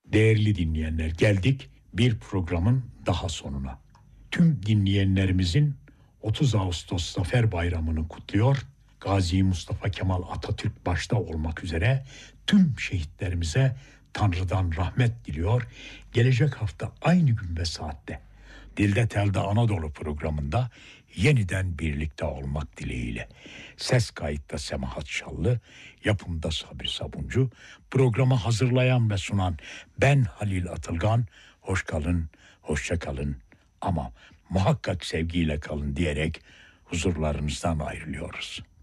Değerli dinleyenler, geldik bir programın daha sonuna. Tüm dinleyenlerimizin 30 Ağustos Zafer Bayramı'nı kutluyor. Gazi Mustafa Kemal Atatürk başta olmak üzere tüm şehitlerimize Tanrı'dan rahmet diliyor. Gelecek hafta aynı gün ve saatte Dilde Telde Anadolu programında yeniden birlikte olmak dileğiyle. Ses kayıtta Semahat Şallı, yapımda Sabri Sabuncu, programı hazırlayan ve sunan ben Halil Atılgan. Hoş kalın, hoşça kalın ama muhakkak sevgiyle kalın diyerek huzurlarınızdan ayrılıyoruz.